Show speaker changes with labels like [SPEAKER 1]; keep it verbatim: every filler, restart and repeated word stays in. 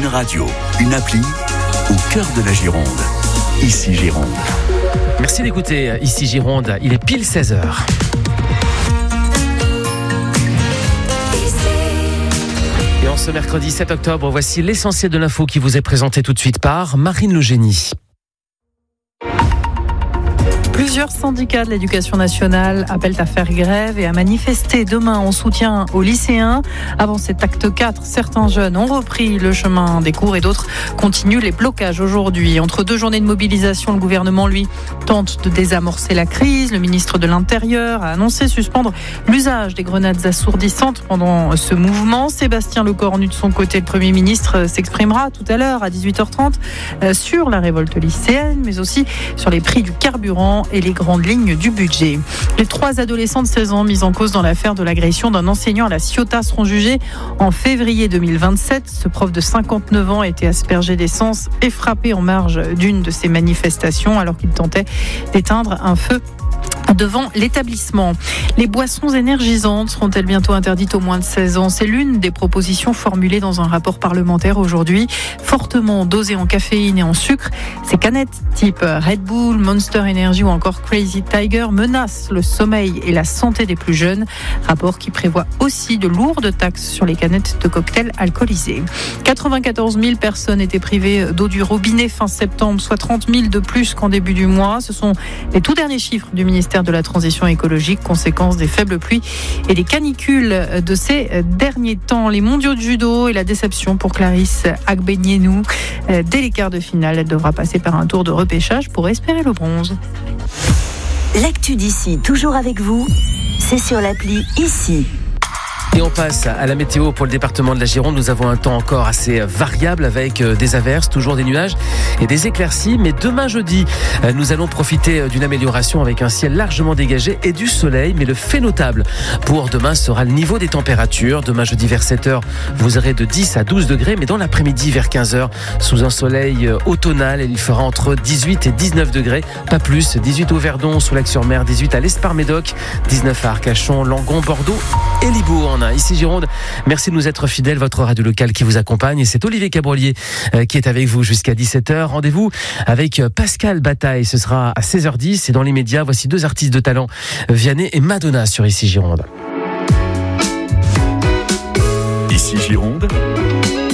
[SPEAKER 1] radio, une appli au cœur de la Gironde. Ici Gironde.
[SPEAKER 2] Merci d'écouter Ici Gironde, il est pile seize heures. Et en ce mercredi sept octobre, voici l'essentiel de l'info qui vous est présenté tout de suite par Marine Le Génie.
[SPEAKER 3] Plusieurs syndicats de l'éducation nationale appellent à faire grève et à manifester demain en soutien aux lycéens. Avant cet acte quatre, certains jeunes ont repris le chemin des cours et d'autres continuent les blocages aujourd'hui. Entre deux journées de mobilisation, le gouvernement, lui, tente de désamorcer la crise. Le ministre de l'Intérieur a annoncé suspendre l'usage des grenades assourdissantes pendant ce mouvement. Sébastien Lecornu, de son côté, le Premier ministre, s'exprimera tout à l'heure à dix-huit heures trente sur la révolte lycéenne, mais aussi sur les prix du carburant et les grandes lignes du budget. Les trois adolescents de seize ans mis en cause dans l'affaire de l'agression d'un enseignant à la Ciotat seront jugés en février deux mille vingt-sept. Ce prof de cinquante-neuf ans a été aspergé d'essence et frappé en marge d'une de ces manifestations alors qu'il tentait d'éteindre un feu devant l'établissement. Les boissons énergisantes seront-elles bientôt interdites aux moins de seize ans? C'est l'une des propositions formulées dans un rapport parlementaire aujourd'hui. Fortement dosées en caféine et en sucre, ces canettes type Red Bull, Monster Energy ou encore Crazy Tiger menacent le sommeil et la santé des plus jeunes. Rapport qui prévoit aussi de lourdes taxes sur les canettes de cocktails alcoolisés. quatre-vingt-quatorze mille personnes étaient privées d'eau du robinet fin septembre, soit trente mille de plus qu'en début du mois. Ce sont les tout derniers chiffres du ministère de la Transition écologique, conséquence des faibles pluies et des canicules de ces derniers temps. Les mondiaux de judo et la déception pour Clarisse Agbenienou. Dès les quarts de finale, elle devra passer par un tour de repêchage pour espérer le bronze.
[SPEAKER 4] L'actu d'ici, toujours avec vous, c'est sur l'appli Ici.
[SPEAKER 2] Et on passe à la météo pour le département de la Gironde. Nous avons un temps encore assez variable avec des averses, toujours des nuages et des éclaircies. Mais demain jeudi, nous allons profiter d'une amélioration avec un ciel largement dégagé et du soleil. Mais le fait notable pour demain sera le niveau des températures. Demain jeudi vers sept heures, vous aurez de dix à douze degrés. Mais dans l'après-midi vers quinze heures, sous un soleil automnal, il fera entre dix-huit et dix-neuf degrés. Pas plus. dix-huit au Verdon, sous Lac-sur-Mer, dix-huit à l'Espar-Médoc, dix-neuf à Arcachon, Langon, Bordeaux et Libourne. Ici Gironde, merci de nous être fidèles, votre radio locale qui vous accompagne. Et c'est Olivier Cabrolier euh, qui est avec vous jusqu'à dix-sept heures. Rendez-vous avec Pascal Bataille, ce sera à seize heures dix. Et dans les médias, voici deux artistes de talent, Vianney et Madonna sur Ici Gironde.
[SPEAKER 1] Ici Gironde.